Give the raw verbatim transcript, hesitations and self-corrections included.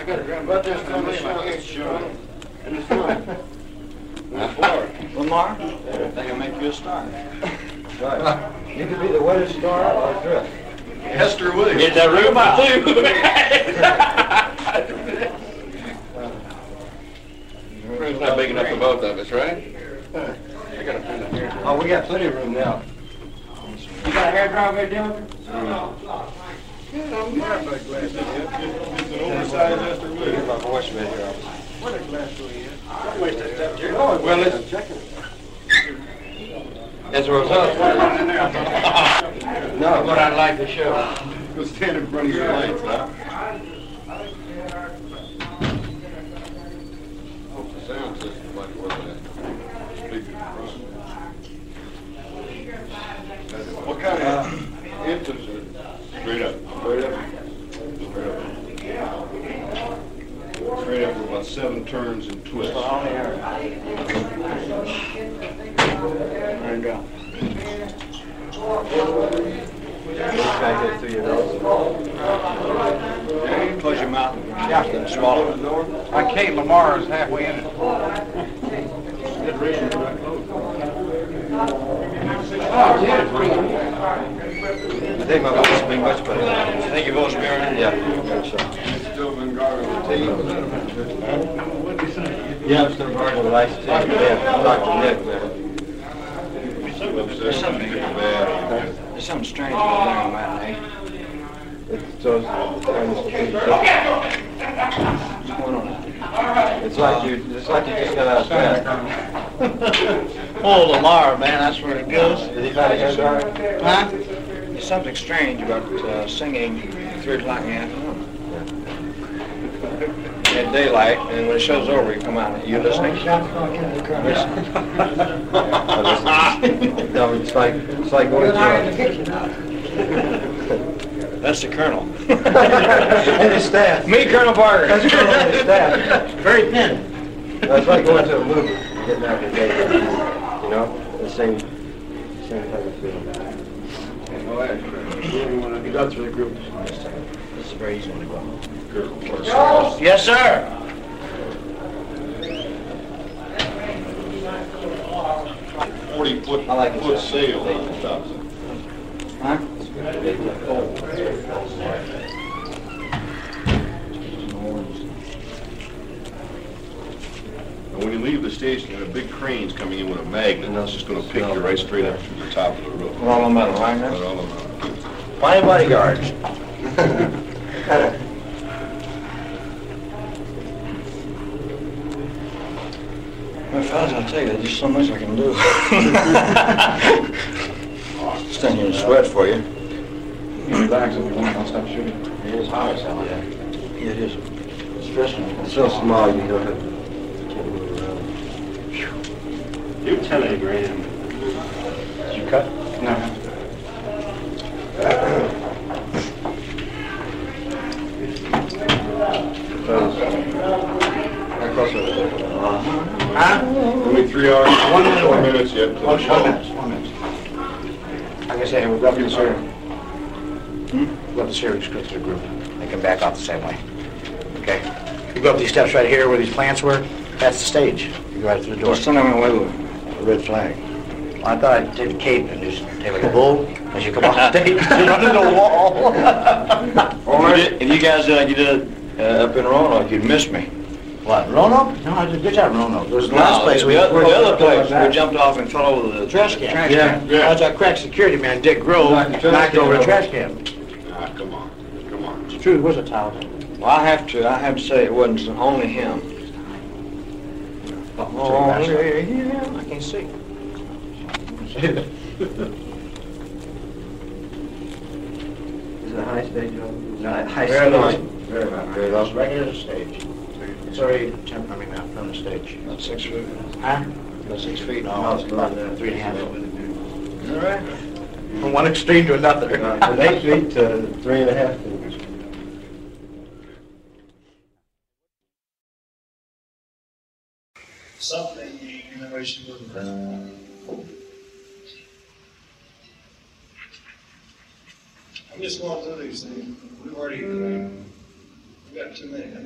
got a grand but there's no showing. And it's not. Not Florida. Lamar, they can make you a star. Right. You could be the wettest star or drift. Esther Williams. Get that room out. Room's not big enough for both of us, right? I got a friend here. Oh, we got plenty of room now. You got a hair dryer there, Dylan? It's an oversized Esther Get Williams. my voice right here. What a glass do we have? Don't waste that stuff, Jerry. Well, it's checking. That's where it's up. No, But I'd like to show. Go stand in front of your lights, huh? Hope the sound system's like where that speaker is. What kind of infants are straight up? Straight up? Straight up. Straight up with about seven turns and twists. And, uh, Try to get through your nose. close your mouth and swallow it. I can't. Lamar is halfway in it. I think my voice will be much better. You think your voice will be all right? Yeah. Good shot. Still been guarding the team. Yeah, I'm still guarding the lights too. Yeah, Doctor Nick there. There's something bad. There's something strange about there on matinee. It's those What's going on? It's like you, it's like you just got out of bed. Oh, Lamar, man, that's where it goes. Did he find a hair dryer? Huh? There's something strange about uh, singing at three o'clock in the afternoon. At daylight, and when the show's over, you come out and you listening? No, it's like, it's like going to That's the Colonel. and his staff. Me, Colonel Parker. That's Colonel and his staff. Very thin. That's like going to a movie, getting out of the day. You know, the same, same type of feeling. You go through the group. This is a very easy one to go. Yes, sir. Forty foot, I like foot it. sail on the top. Huh? And when you leave the station, there are big cranes coming in with a magnet, and that's just going to pick you right straight up through the top of the roof. All the metal, right? Right all around. Fine bodyguards. Well, fellas, I'll tell you, there's just so much I can do. Stand here and sweat for you. You relax if you want, I'll stop shooting. It is hot as hell, yeah. Yeah, it is. It's stressful. It's so small, you don't have to, can't move around. Do telegram. Did you cut? No. How close are they? Huh? Only three hours, One minute. four minutes yet. till the One show. one minute, one minute. Like I say, we've got this here. We've got this here, just go through the group. They can back off the same way. Okay? You go up these steps right here where these plants were, that's the stage. You go right through the door. Just stand on my way with a red flag. Well, I thought I'd take the cape and just take like a bull as you come off the stage and run into the wall. If you, did, if you guys did like you did uh, up in Roanoke, you'd miss me. What, Roanoke? No, I did a good job in Roanoke. There was the last place we... the, other, the other place, we we jumped off and fell over the trash can. Trash Yeah. can. Yeah. That was our crack security man, Dick Grove, Knocked the trash knocked can over the over. trash can. Ah, come on, come on. It's true, it was a towel. Well, I have to, I have to say it wasn't only him. Oh, Only him. I can't see. Is it a high stage? No, high Very low. stage. Very low. Very low. Right near the stage. It's already temp, I mean, uh, from the stage. About six feet. Huh? About six feet. No, it's about uh, three and a half. All right. From one extreme to another. Uh, From eight feet to three and a half feet. Something in the way she was. I'm just going through these things. We've already, uh, we've got too many.